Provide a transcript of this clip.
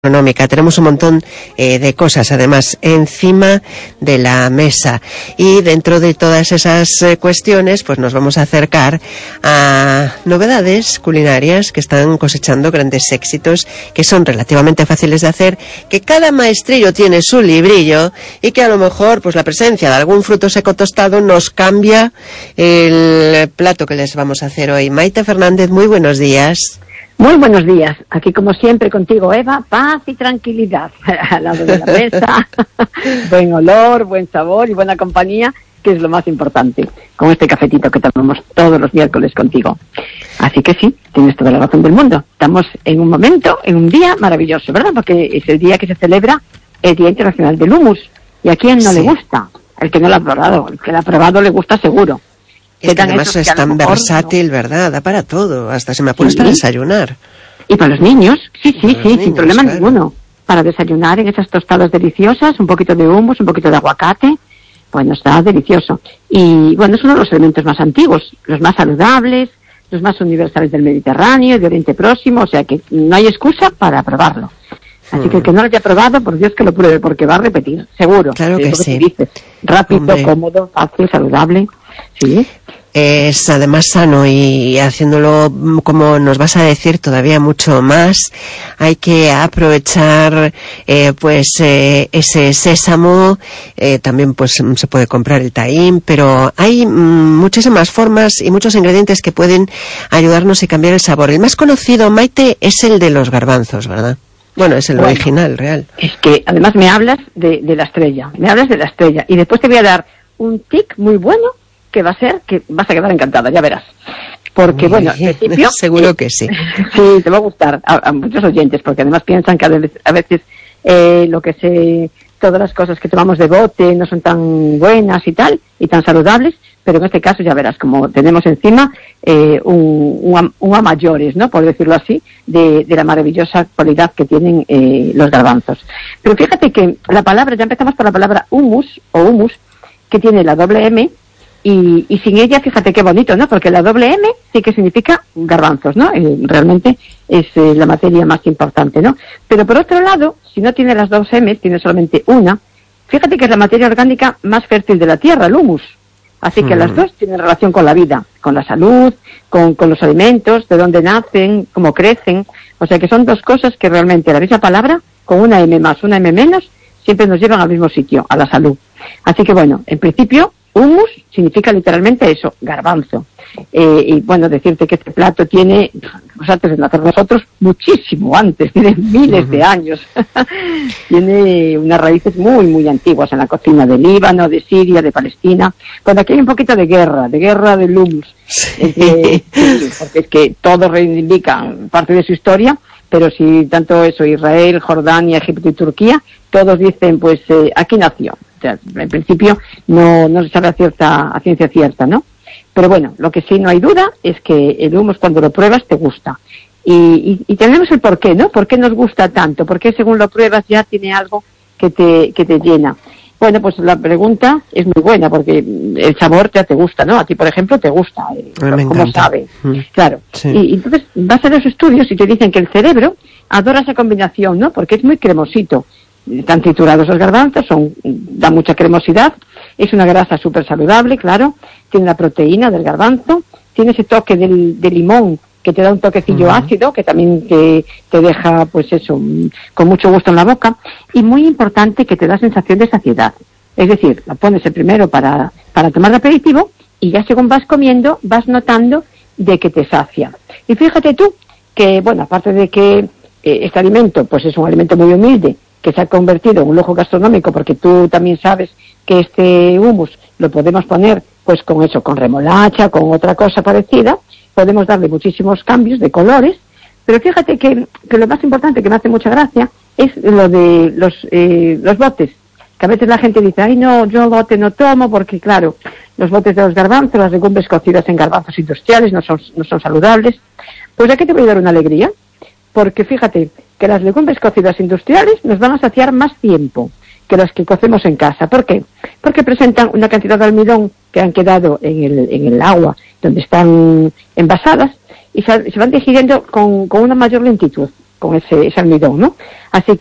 económica. Tenemos un montón de cosas, además, encima de la mesa. Y dentro de todas esas cuestiones, pues nos vamos a acercar a novedades culinarias que están cosechando grandes éxitos, que son relativamente fáciles de hacer, que cada maestrillo tiene su librillo y que a lo mejor, pues la presencia de algún fruto seco tostado nos cambia el plato que les vamos a hacer hoy. Maite Fernández, muy buenos días. Muy buenos días, aquí como siempre contigo, Eva, paz y tranquilidad al lado de la mesa, buen olor, buen sabor y buena compañía, que es lo más importante, con este cafetito que tomamos todos los miércoles contigo. Así que sí, tienes toda la razón del mundo, estamos en un momento, en un día maravilloso, ¿verdad? Porque es el día que se celebra el Día Internacional del Hummus, y a quien no le gusta, el que no lo ha probado, el que lo ha probado le gusta seguro. Es que además es tan versátil, ¿no? ¿Verdad? Da para todo, hasta se me apuras para desayunar. Y para los niños, sí, niños, sin problema claro. ninguno. Para desayunar en esas tostadas deliciosas, un poquito de hummus, un poquito de aguacate, bueno, está delicioso. Y bueno, es uno de los elementos más antiguos, los más saludables, los más universales del Mediterráneo, de Oriente Próximo, o sea que no hay excusa para probarlo. Así que el que no lo haya probado, por Dios que lo pruebe, porque va a repetir, seguro. Claro que sí. Dices. Rápido, Hombre. Cómodo, fácil, saludable, sí. Es además sano y haciéndolo, como nos vas a decir, todavía mucho más. Hay que aprovechar ese sésamo, también pues se puede comprar el tahín, pero hay muchísimas formas y muchos ingredientes que pueden ayudarnos y cambiar el sabor. El más conocido, Maite, es el de los garbanzos, ¿verdad? Bueno, es el original, real. Es que además me hablas de la estrella, y después te voy a dar un tic muy bueno que va a ser que vas a quedar encantada, ya verás. Porque, bueno, al principio... Seguro que sí. Sí, te va a gustar a muchos oyentes, porque además piensan que a veces todas las cosas que tomamos de bote no son tan buenas y tal, y tan saludables, pero en este caso ya verás, como tenemos encima un a mayores, ¿no?, por decirlo así, de la maravillosa cualidad que tienen los garbanzos. Pero fíjate que la palabra, ya empezamos por la palabra hummus, que tiene la doble M, y sin ella, fíjate qué bonito, ¿no? Porque la doble M sí que significa garbanzos, ¿no? Realmente es la materia más importante, ¿no? Pero por otro lado, si no tiene las dos M, tiene solamente una, fíjate que es la materia orgánica más fértil de la tierra, el humus. Así que las dos tienen relación con la vida, con la salud, con los alimentos, de dónde nacen, cómo crecen. O sea que son dos cosas que realmente la misma palabra, con una M más, una M menos, siempre nos llevan al mismo sitio, a la salud. Así que bueno, en principio, hummus significa literalmente eso, garbanzo. Y bueno, decirte que este plato tiene, pues antes de nacer nosotros, muchísimo antes, tiene miles de años. Tiene unas raíces muy, muy antiguas en la cocina de Líbano, de Siria, de Palestina. Bueno, aquí hay un poquito de guerra del hummus. Sí, porque es que todos reivindican parte de su historia, pero si tanto eso, Israel, Jordania, Egipto y Turquía, todos dicen, pues aquí nació. O sea, en principio no se sabe a ciencia cierta, ¿no? Pero bueno, lo que sí no hay duda es que el hummus cuando lo pruebas te gusta. Y tenemos el por qué, ¿no? ¿Por qué nos gusta tanto? ¿Por qué según lo pruebas ya tiene algo que te llena? Bueno, pues la pregunta es muy buena porque el sabor ya te gusta, ¿no? A ti, por ejemplo, te gusta, como sabes. Claro. Sí. Y entonces vas a los estudios y te dicen que el cerebro adora esa combinación, ¿no? Porque es muy cremosito. Están triturados los garbanzos, da mucha cremosidad, es una grasa súper saludable, claro, tiene la proteína del garbanzo, tiene ese toque de limón que te da un toquecillo ácido, que también te deja, pues eso, con mucho gusto en la boca, y muy importante que te da sensación de saciedad. Es decir, la pones el primero para tomar de aperitivo, y ya según vas comiendo, vas notando de que te sacia. Y fíjate tú, que bueno, aparte de que este alimento, pues es un alimento muy humilde, que se ha convertido en un lujo gastronómico, porque tú también sabes que este hummus lo podemos poner, pues con eso, con remolacha, con otra cosa parecida, podemos darle muchísimos cambios de colores, pero fíjate que lo más importante, que me hace mucha gracia, es lo de los botes, que a veces la gente dice, ay no, yo bote no tomo, porque claro, los botes de los garbanzos, las legumbres cocidas en garbanzos industriales no son saludables. Pues aquí te voy a dar una alegría, porque fíjate que las legumbres cocidas industriales nos van a saciar más tiempo que las que cocemos en casa. ¿Por qué? Porque presentan una cantidad de almidón que han quedado en el agua donde están envasadas y se van digiriendo con una mayor lentitud. ese almidón, ¿no? Así